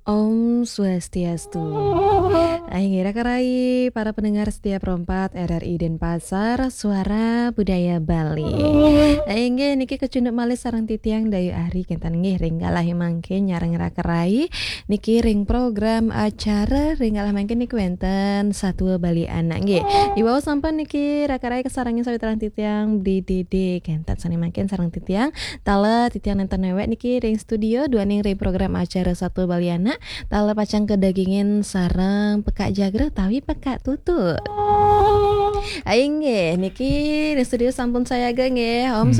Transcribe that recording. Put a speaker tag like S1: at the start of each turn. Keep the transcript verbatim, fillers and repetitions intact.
S1: Om Swastiastu. Aing karai para pendengar setia perempat R R I Denpasar, Suara Budaya Bali. Aing niki kecunduk malih sareng titiang dayu ari kentan nggih ring kalah mangke nyareng karai niki ring program acara ring kalah mangke niku wenten Satwa Bali Anak nggih. Iwau sampan niki rakarai kesarangin sawetara titiang di D D kentan sani mangke sareng titiang tala titiang nenten newek niki ring studio dua ning ring program acara Satwa Bali Anak tala pacang kedagingin sarang pekak jagreh tawi pekak tutut. Aing nggih niki di studio sampun saya nggih Om
S2: Hmm.